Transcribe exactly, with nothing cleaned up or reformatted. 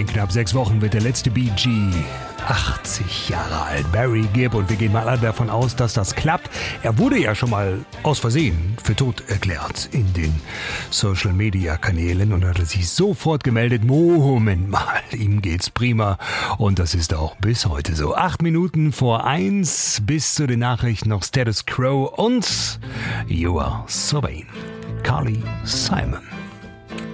In knapp sechs Wochen wird der letzte Bee Gee achtzig Jahre alt, Barry Gibb, und wir gehen mal alle davon aus, dass das klappt. Er wurde ja schon mal aus Versehen für tot erklärt in den Social-Media-Kanälen und hat sich sofort gemeldet, Moment mal, ihm geht's prima, und das ist auch bis heute so. Acht Minuten vor eins, bis zu den Nachrichten noch Status Quo und You Are So Vain. Carly Simon.